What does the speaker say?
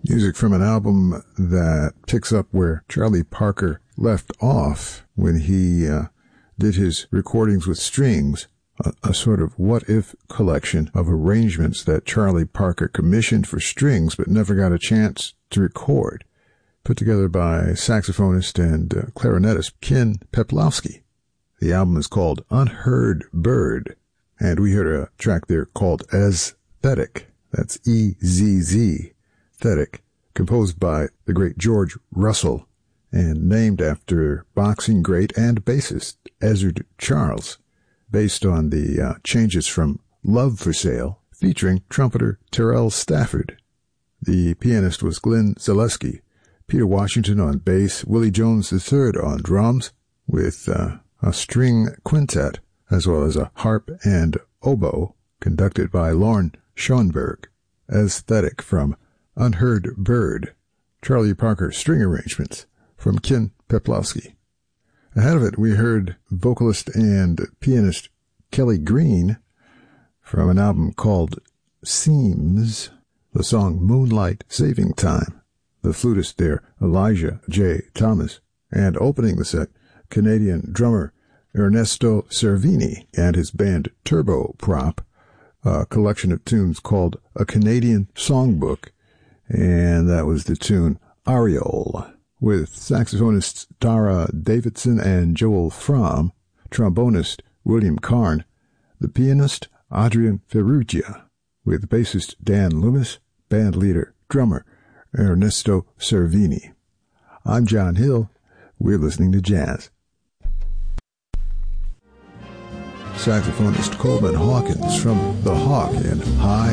Music from an album that picks up where Charlie Parker left off when he did his recordings with strings, a sort of what-if collection of arrangements that Charlie Parker commissioned for strings but never got a chance to record, put together by saxophonist and clarinetist Ken Peplowski. The album is called Unheard Bird, and we heard a track there called Aesthetic. That's E-Z-Z, Aesthetic, composed by the great George Russell and named after boxing great and bassist Ezzard Charles, based on the changes from Love for Sale, featuring trumpeter Terrell Stafford. The pianist was Glenn Zaleski, Peter Washington on bass, Willie Jones III on drums, with a string quintet, as well as a harp and oboe, conducted by Lorne Schoenberg. Aesthetic from Unheard Bird, Charlie Parker string arrangements from Ken Peplowski. Ahead of it, we heard vocalist and pianist Kelly Green from an album called Seams, the song Moonlight Saving Time. The flutist there, Elijah J. Thomas, and opening the set, Canadian drummer Ernesto Cervini and his band Turbo Prop, a collection of tunes called A Canadian Songbook, and that was the tune Ariole, with saxophonists Tara Davidson and Joel Fromm, trombonist William Karn, the pianist Adrian Ferrugia, with bassist Dan Loomis, band leader, drummer Ernesto Cervini. I'm John Hill. We're listening to jazz. Saxophonist Coleman Hawkins from The Hawk in High